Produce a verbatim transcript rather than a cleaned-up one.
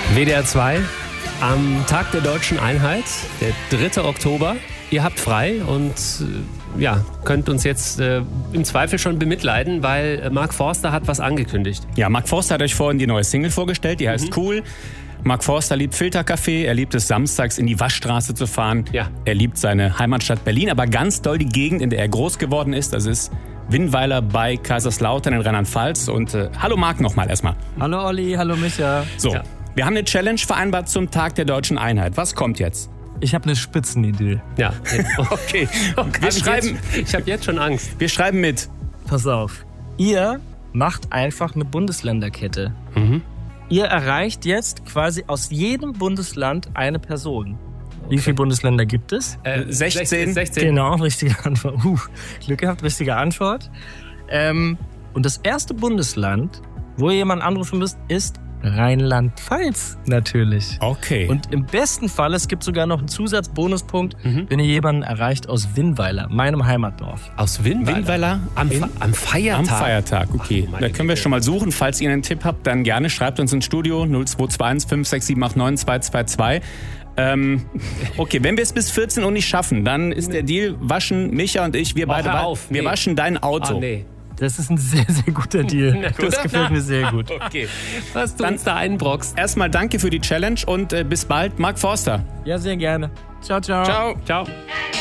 W D R zwei am Tag der Deutschen Einheit, der dritte Oktober. Ihr habt frei und äh, ja, könnt uns jetzt äh, im Zweifel schon bemitleiden, weil äh, Mark Forster hat was angekündigt. Ja, Mark Forster hat euch vorhin die neue Single vorgestellt, die heißt mhm. Cool. Mark Forster liebt Filterkaffee, er liebt es samstags in die Waschstraße zu fahren. Ja. Er liebt seine Heimatstadt Berlin, aber ganz doll die Gegend, in der er groß geworden ist. Das ist Winnweiler bei Kaiserslautern in Rheinland-Pfalz. Und äh, hallo Mark nochmal erstmal. Hallo Olli, hallo Micha. So, Ja. wir haben eine Challenge vereinbart zum Tag der Deutschen Einheit. Was kommt jetzt? Ich habe eine Spitzenidee. Ja. Okay, wir Hab ich schreiben, jetzt, ich habe jetzt schon Angst. wir schreiben mit. Pass auf. Ihr macht einfach eine Bundesländerkette. Mhm. Ihr erreicht jetzt quasi aus jedem Bundesland eine Person. Wie viele Bundesländer gibt es? Äh, sechzehn. sechzehn. Genau, richtige Antwort. Uh, Glück gehabt, richtige Antwort. Ähm, und das erste Bundesland, wo ihr jemanden anrufen müsst, ist Rheinland-Pfalz natürlich. Okay. Und im besten Fall, es gibt sogar noch einen Zusatzbonuspunkt, Mhm. wenn ihr jemanden erreicht aus Winnweiler, meinem Heimatdorf. Aus Winnweiler? Winnweiler Am, in- Fe- am Feiertag. Am Feiertag, okay. Ach, meine da können wir Güte. schon mal suchen. Falls ihr einen Tipp habt, dann gerne schreibt uns ins Studio null zwei zwei eins fünf sechs sieben acht neun zwei zwei zwei. Ähm, okay, wenn wir es bis vierzehn Uhr nicht schaffen, dann ist der Deal, waschen Micha und ich, wir Oh, beide, hör wa- auf. wir Nee. waschen dein Auto. Ah, nee. Das ist ein sehr, sehr guter Deal. Na, Das oder? gefällt mir sehr gut. Okay. Was du Dann- uns da einbrockst. Erstmal danke für die Challenge und äh, bis bald, Mark Forster. Ja, sehr gerne. Ciao, ciao. Ciao. Ciao.